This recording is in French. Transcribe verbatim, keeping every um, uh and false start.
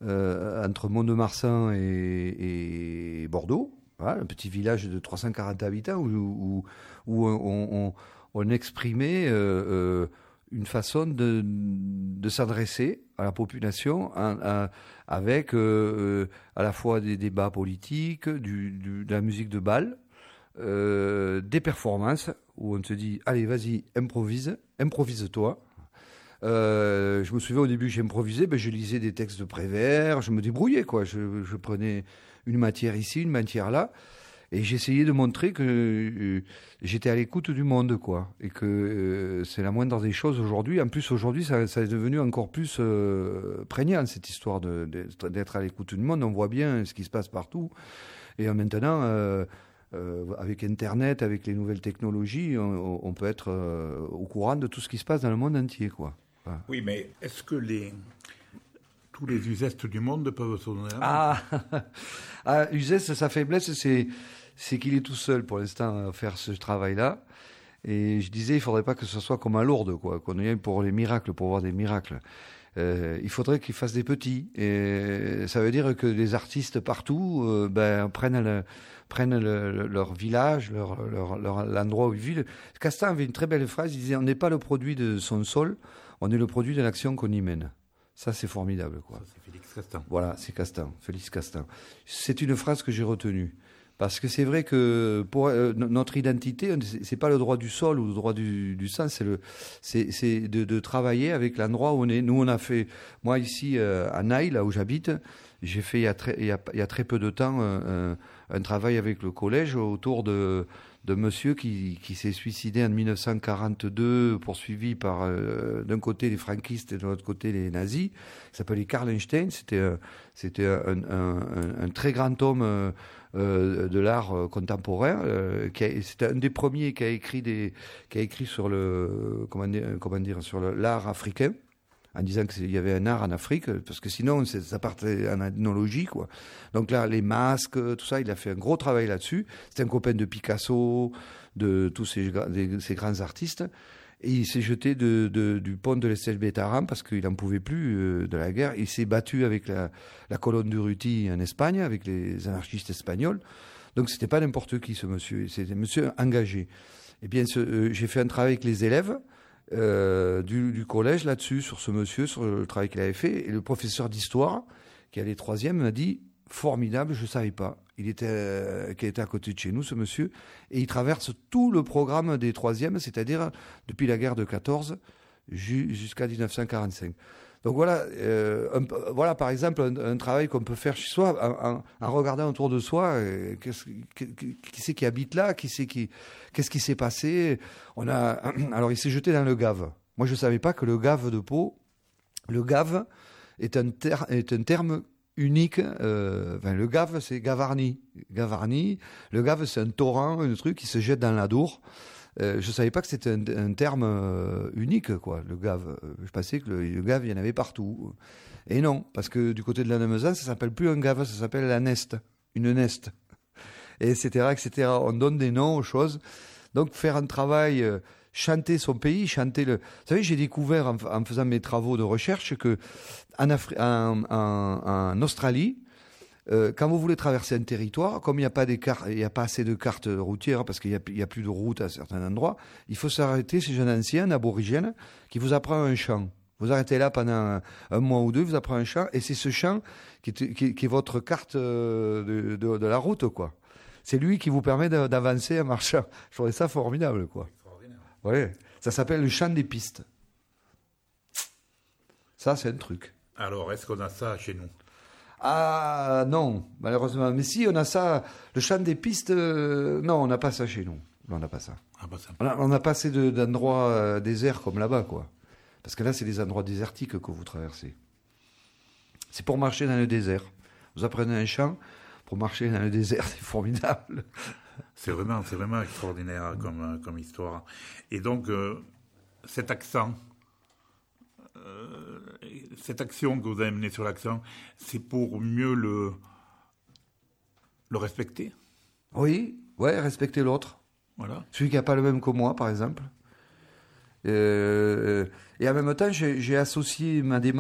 euh, entre Mont-de-Marsan et, et Bordeaux, voilà, un petit village de trois cent quarante habitants où, où, où on, on, on exprimait euh, euh, une façon de, de s'adresser à la population à, à, avec euh, à la fois des débats politiques, du, du, de la musique de bal, euh, des performances où on te dit allez vas-y improvise, improvise-toi. Euh, je me souviens au début j'improvisais, ben je lisais des textes de Prévert, je me débrouillais quoi, je, je prenais une matière ici, une matière là. Et j'essayais de montrer que euh, j'étais à l'écoute du monde, quoi, et que euh, c'est la moindre des choses aujourd'hui. En plus, aujourd'hui, ça, ça est devenu encore plus euh, prégnant, cette histoire de, de, d'être à l'écoute du monde. On voit bien ce qui se passe partout. Et euh, maintenant, euh, euh, avec Internet, avec les nouvelles technologies, on, on peut être euh, au courant de tout ce qui se passe dans le monde entier, quoi. Voilà. Oui, mais est-ce que les... tous les Uzès du monde peuvent se donner la main? Ah, ah Uzès, sa faiblesse, c'est... c'est qu'il est tout seul pour l'instant à faire ce travail-là. Et je disais, il faudrait pas que ce soit comme à Lourdes, quoi, qu'on y aille pour les miracles, pour voir des miracles. Euh, il faudrait qu'il fasse des petits. Et ça veut dire que les artistes partout, euh, ben, prennent le, prennent le, le, leur village, leur, leur, leur, l'endroit où ils vivent. Castan avait une très belle phrase, il disait, on n'est pas le produit de son sol, on est le produit de l'action qu'on y mène. Ça, c'est formidable, quoi. Ça, c'est Félix Castan. Voilà, c'est Castan, Félix Castan. C'est une phrase que j'ai retenue. Parce que c'est vrai que pour euh, notre identité, c'est pas le droit du sol ou le droit du, du sang, c'est le, c'est, c'est de, de travailler avec l'endroit où on est. Nous, on a fait, moi ici euh, à Naï, là où j'habite, j'ai fait il y a très, il y a, il y a très peu de temps euh, un, un travail avec le collège autour de, de monsieur qui, qui s'est suicidé en dix-neuf cent quarante-deux, poursuivi par euh, d'un côté les franquistes et de l'autre côté les nazis. Il s'appelait Karl Einstein. C'était, euh, c'était un, un, un, un très grand homme. Euh, Euh, de l'art euh, contemporain, euh, qui a, c'était un des premiers qui a écrit des, qui a écrit sur le, comment dire, comment dire, sur le, l'art africain, en disant qu'il y avait un art en Afrique, parce que sinon c'est, ça partait en ethnologie, quoi. Donc là, les masques, tout ça, il a fait un gros travail là-dessus. C'était un copain de Picasso, de tous ces, des, ces grands artistes. Et il s'est jeté de, de, du pont de l'Estelbetaram parce qu'il n'en pouvait plus euh, de la guerre. Il s'est battu avec la, la colonne d'Urruti en Espagne, avec les anarchistes espagnols. Donc c'était pas n'importe qui, ce monsieur. C'était un monsieur engagé. Eh bien, ce, euh, j'ai fait un travail avec les élèves euh, du, du collège là-dessus, sur ce monsieur, sur le travail qu'il avait fait. Et le professeur d'histoire, qui allait troisième, m'a dit « Formidable, je savais pas. » Il était, euh, qui était à côté de chez nous, ce monsieur, et il traverse tout le programme des troisièmes, c'est-à-dire depuis la guerre de quatorze ju- jusqu'à dix-neuf cent quarante-cinq. Donc voilà, euh, un, voilà par exemple un, un travail qu'on peut faire chez soi en, en, en regardant autour de soi. Euh, qu'est-ce, qui, qui, qui c'est qui habite là, qui c'est qui, qu'est-ce qui s'est passé. On a, alors il s'est jeté dans le Gave. Moi je savais pas que le Gave de Pau, le Gave est un, ter, est un terme unique, euh, enfin, le Gave, c'est Gavarnie. Gavarnie. Le Gave, c'est un torrent, un truc qui se jette dans l'Adour. Euh, je savais pas que c'était un, un terme euh, unique, quoi, le Gave. Je pensais que le, le Gave, il y en avait partout. Et non, parce que du côté de la Nemeuzan, ça s'appelle plus un Gave, ça s'appelle la Neste. Une Neste. Et cetera, et cetera. On donne des noms aux choses. Donc, faire un travail, euh, chanter son pays, chanter le... Vous savez, j'ai découvert en, en faisant mes travaux de recherche que en, Afri... en, en, en Australie, euh, quand vous voulez traverser un territoire, comme il n'y a pas des cartes, il n'y a pas assez de cartes routières parce qu'il y a, il y a plus de routes à certains endroits, il faut s'arrêter, ces jeunes anciens, aborigènes, qui vous apprend un chant. Vous arrêtez là pendant un, un mois ou deux, vous apprenez un chant, et c'est ce chant qui est, qui, qui est votre carte de, de, de la route, quoi. C'est lui qui vous permet de, d'avancer en marchant. Je trouvais ça formidable, quoi. Ouais, ça s'appelle le chant des pistes. Ça, c'est un truc. Alors, est-ce qu'on a ça chez nous? Ah non, malheureusement. Mais si, on a ça. Le chant des pistes, euh, non, on n'a pas ça chez nous. Non, on n'a pas ça. Ah, bah, ça... On n'a pas assez de, d'endroits euh, déserts comme là-bas, quoi. Parce que là, c'est des endroits désertiques que vous traversez. C'est pour marcher dans le désert. Vous apprenez un chant pour marcher dans le désert, c'est formidable. C'est vraiment, c'est vraiment extraordinaire comme, comme histoire. Et donc, euh, cet accent, euh, cette action que vous avez menée sur l'accent, c'est pour mieux le, le respecter? Oui, ouais, respecter l'autre. Voilà. Celui qui n'a pas le même que moi, par exemple. Euh, et en même temps, j'ai, j'ai associé ma démarche